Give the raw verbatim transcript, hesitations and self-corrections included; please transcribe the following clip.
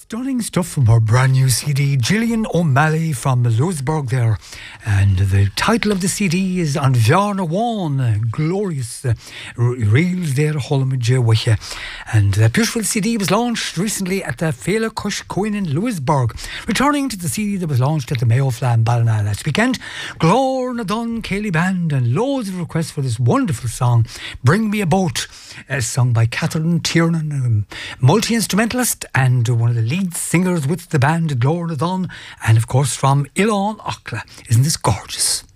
Stunning stuff from her brand new C D, Gillian O'Malley from Lewisburg there. And the title of the C D is An Bhearna Bháin, glorious uh, reels there, Hollamage with you. And that beautiful C D was launched recently at the Féile Cush Coin in Lewisburg, returning to the C D that was launched at the Mayo Flam Ballina last weekend. Glór na Dun Cayley Band, and loads of requests for this wonderful song, Bring Me a Boat, uh, sung by Catherine Tiernan, a multi-instrumentalist and one of the lead singers with the band Glór na Dun, and of course from Ilan Ochla. Isn't this gorgeous?